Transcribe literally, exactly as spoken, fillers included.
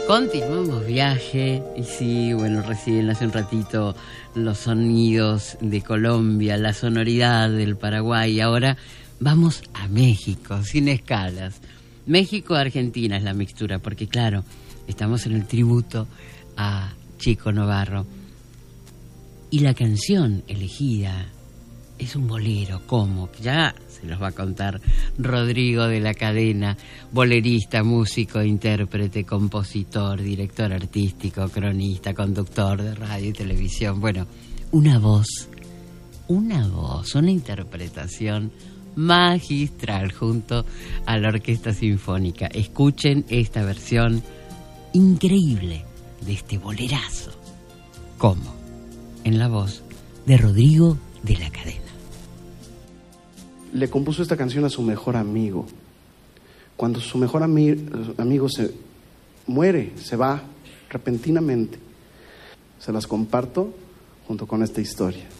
Continuamos viaje, y sí, bueno, recién hace un ratito los sonidos de Colombia, la sonoridad del Paraguay, ahora vamos a México, sin escalas. México-Argentina es la mixtura, porque claro, estamos en el tributo a Chico Novarro, y la canción elegida es un bolero, ¿cómo? Ya se los va a contar Rodrigo de la Cadena, bolerista, músico, intérprete, compositor, director artístico, cronista, conductor de radio y televisión. Bueno, una voz, una voz, una interpretación magistral junto a la Orquesta Sinfónica. Escuchen esta versión increíble de este bolerazo. ¿Cómo? En la voz de Rodrigo de la Cadena. Le compuso esta canción a su mejor amigo. Cuando su mejor ami- amigo se muere, se va repentinamente. Se las comparto junto con esta historia.